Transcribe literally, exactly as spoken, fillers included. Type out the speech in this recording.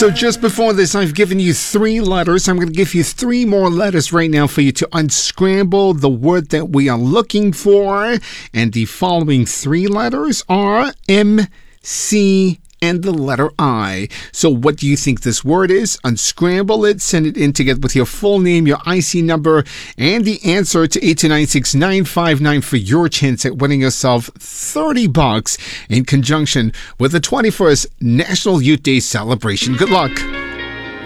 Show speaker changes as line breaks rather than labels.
So just before this, I've given you three letters. I'm going to give you three more letters right now for you to unscramble the word that we are looking for. And the following three letters are M, C, and the letter I. So what do you think this word is? Unscramble it, send it in together with your full name, your I C number, and the answer to eight two nine six nine five nine for your chance at winning yourself thirty bucks in conjunction with the twenty-first National Youth Day celebration. Good luck.